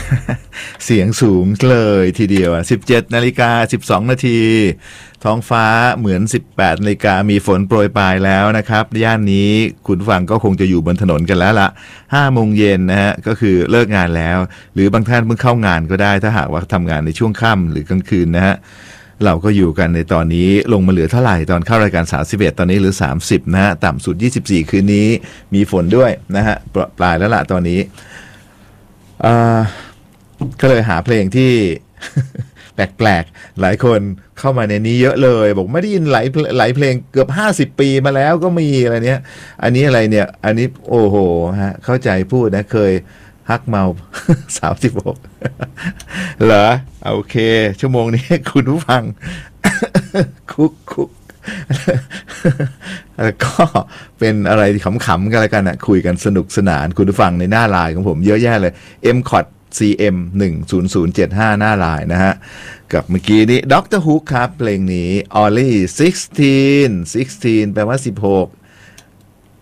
เสียงสูงเลยทีเดียว17:12 นาทีท้องฟ้าเหมือน18 นาฬิกามีฝนโปรยปลายแล้วนะครับย่านนี้คุณฟังก็คงจะอยู่บนถนนกันแล้วละ5 โมงเย็นนะฮะก็คือเลิกงานแล้วหรือบางท่านเพิ่งเข้างานก็ได้ถ้าหากว่าทำงานในช่วงค่ำหรือกลางคืนนะฮะเราก็อยู่กันในตอนนี้ลงมาเหลือเท่าไหร่ตอนเข้ารายการ31ตอนนี้เหลือ30นะฮะต่ำสุด24คืนนี้มีฝนด้วยนะฮะปลายแล้วล่ะตอนนี้ก็เลยหาเพลงที่ แปลกๆหลายคนเข้ามาในนี้เยอะเลยบอกไม่ได้ยินหลายเพลงเกือบ50 ปีมาแล้วก็มีอะไรเนี้ยอันนี้อะไรเนี่ยอันนี้โอ้โหฮะเข้าใจพูดนะเคยฮักเมา 36 เหรอโอเคชั่วโมงนี้คุณผู้ฟัง คุกแล้วก็เป็นอะไรขำๆกันแล้วกันนะคุยกันสนุกสนานคุณผู้ฟังในหน้าไลน์ของผมเยอะแยะเลย MCOT CM 10075หน้าไลน์นะฮะกับเมื่อกี้นี้ด็อกเตอร์ฮุกครับเพลงนี้ Only 16 แปลว่า16